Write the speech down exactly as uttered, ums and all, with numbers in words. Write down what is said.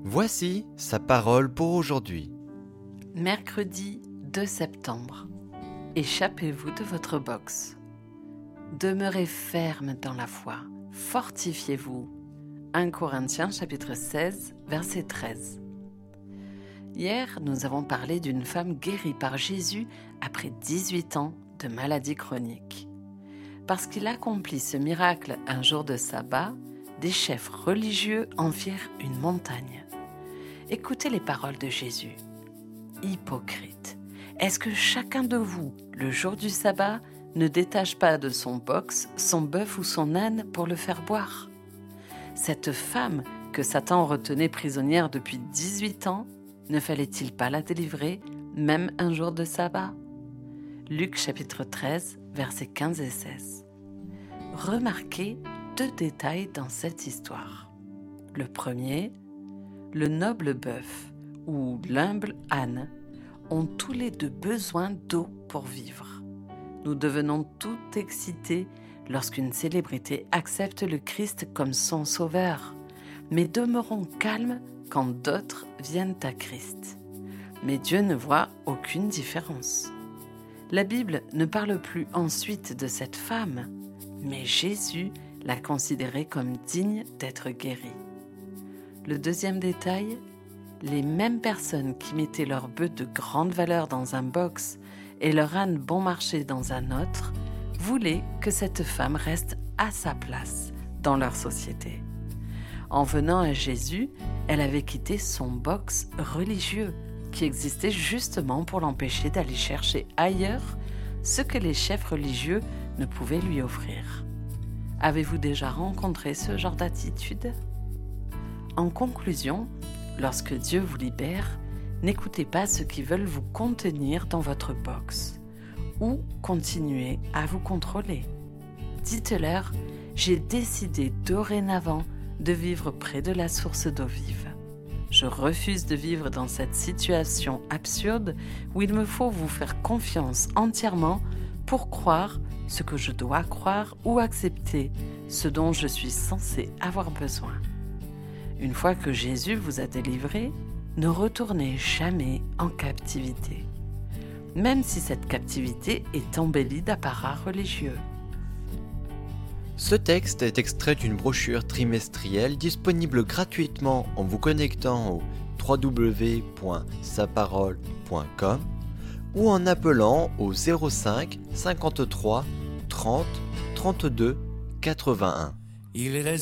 Voici sa parole pour aujourd'hui. Mercredi deux septembre. Échappez-vous de votre box. Demeurez ferme dans la foi. Fortifiez-vous. un Corinthiens chapitre seize, verset treize. Hier, nous avons parlé d'une femme guérie par Jésus après dix-huit ans de maladie chronique. Parce qu'il accomplit ce miracle un jour de sabbat, des chefs religieux en firent une montagne. Écoutez les paroles de Jésus. Hypocrite, est-ce que chacun de vous, le jour du sabbat, ne détache pas de son box son bœuf ou son âne pour le faire boire ? Cette femme que Satan retenait prisonnière depuis dix-huit ans, ne fallait-il pas la délivrer, même un jour de sabbat ? Luc chapitre treize, versets quinze et seize. Remarquez deux détails dans cette histoire. Le premier, le noble bœuf ou l'humble âne ont tous les deux besoin d'eau pour vivre. Nous devenons tout excités lorsqu'une célébrité accepte le Christ comme son sauveur, mais demeurons calmes quand d'autres viennent à Christ. Mais Dieu ne voit aucune différence. La Bible ne parle plus ensuite de cette femme, mais Jésus l'a considérée comme digne d'être guérie. Le deuxième détail, les mêmes personnes qui mettaient leur bœuf de grande valeur dans un box et leur âne bon marché dans un autre, voulaient que cette femme reste à sa place dans leur société. En venant à Jésus, elle avait quitté son box religieux qui existait justement pour l'empêcher d'aller chercher ailleurs ce que les chefs religieux ne pouvaient lui offrir. Avez-vous déjà rencontré ce genre d'attitude ? En conclusion, lorsque Dieu vous libère, n'écoutez pas ceux qui veulent vous contenir dans votre box ou continuer à vous contrôler. Dites-leur, j'ai décidé dorénavant de vivre près de la source d'eau vive. Je refuse de vivre dans cette situation absurde où il me faut vous faire confiance entièrement pour croire ce que je dois croire ou accepter ce dont je suis censé avoir besoin. Une fois que Jésus vous a délivré, ne retournez jamais en captivité, même si cette captivité est embellie d'apparats religieux. Ce texte est extrait d'une brochure trimestrielle disponible gratuitement en vous connectant au w w w point sa parole point com ou en appelant au zéro cinq cinquante-trois trente trente-deux quatre-vingt-un.